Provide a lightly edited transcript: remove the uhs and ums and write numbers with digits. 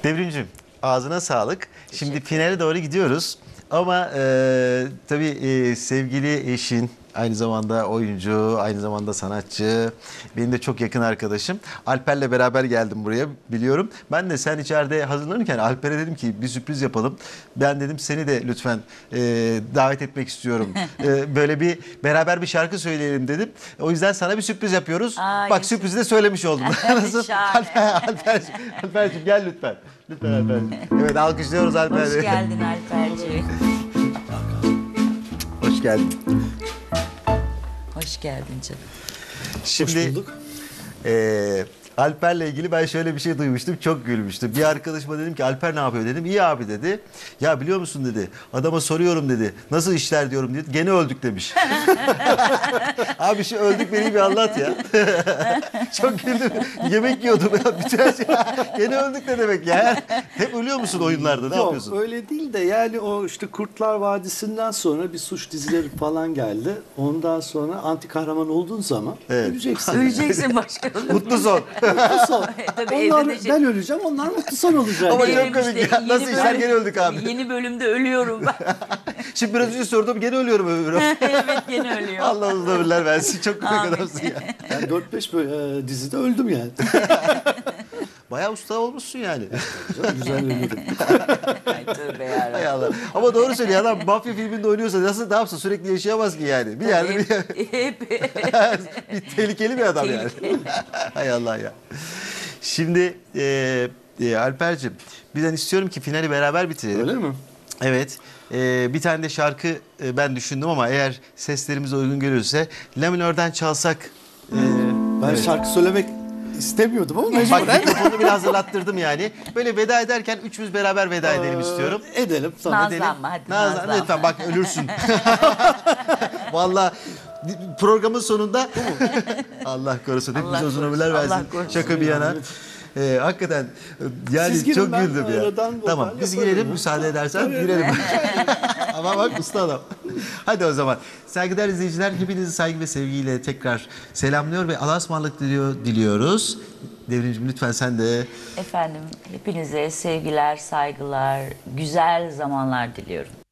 Devrimcim, ağzına sağlık. Şimdi finale doğru gidiyoruz. Ama tabii sevgili eşin, aynı zamanda oyuncu, aynı zamanda sanatçı, benim de çok yakın arkadaşım. Alper'le beraber geldim buraya, biliyorum. Ben de sen içeride hazırlanırken Alper'e dedim ki bir sürpriz yapalım. Ben dedim seni de lütfen davet etmek istiyorum. Böyle bir beraber bir şarkı söyleyelim dedim. O yüzden sana bir sürpriz yapıyoruz. Ay, bak sürprizi de söylemiş oldum. Nasıl? Şahane. Alper'cim gel lütfen. Lütfen Alper'cim. Evet, alkışlıyoruz Alper'i. Hoş geldin Alperciğim. Hoş geldin. Hoş geldin canım. Şimdi Alper'le ilgili ben şöyle bir şey duymuştum. Çok gülmüştüm. Bir arkadaşıma dedim ki Alper ne yapıyor dedim. İyi abi dedi. Ya biliyor musun dedi. Adama soruyorum dedi. Nasıl işler diyorum dedi. Gene öldük demiş. Abi şu öldük beni bir anlat ya. Çok güldüm. Yemek yiyordum ya. Bütün her şey. Gene öldük ne demek ya. Hep ölüyor musun oyunlarda? Ne yapıyorsun? Yok öyle değil de yani o işte Kurtlar Vadisi'nden sonra bir suç dizileri falan geldi. Ondan sonra anti kahraman olduğun zaman Evet. öleceksin. Öleceksin başka. Mutlu son. Mutlu son. Tabii Onlar, evde de ben öleceğim, onlar mutlu son olacak. Ama Devrim çok komik işte, ya. Nasıl yeni işler bölüm- gene öldük abi. Yeni bölümde ölüyorum ben. Şimdi biraz önce sordum gene ölüyorum öbürü. Evet gene ölüyor. Allah uzun ömürler versin. Çok komik Amin. adamsın ya. Ben 4-5 dizide öldüm yani. Bayağı usta olmuşsun yani. Güzel ölürüm. Ay tövbe yarabbim. Hay Allah. Ama doğru söylüyor adam mafya filminde oynuyorsa nasıl ne yapsın sürekli yaşayamaz ki yani. Bir yerde Hep bir tehlikeli bir adam yani. Hay Allah ya. Şimdi Alper'cim bizden istiyorum ki finali beraber bitirelim. Öyle mi? Evet. Bir tane de şarkı ben düşündüm ama eğer seslerimiz uygun görürse La Minor'dan çalsak. Ben evet. şarkı söylemek istemiyordum ama Bak mecburen. mikrofonu bir hazırlattırdım yani. Böyle veda ederken üçümüz beraber veda edelim istiyorum. Edelim. Tamam. Nazlanma hadi Nazan nazlanma. lütfen bak ölürsün. Vallahi programın sonunda Allah korusun hepimize Allah uzun korusun, ömürler Allah versin. korusun. Şaka bir yana. Hakikaten yani Siz girin, çok ben güldüm ya. aradan vokal Tamam biz yaparım girelim ya. müsaade edersen girelim. Ama bak usta adam. Hadi o zaman. Saygıdeğer izleyiciler hepinizi saygı ve sevgiyle tekrar selamlıyor ve Allah'a ısmarladık diliyoruz. Devrimcim lütfen sen de. Efendim hepinize sevgiler, saygılar, güzel zamanlar diliyorum.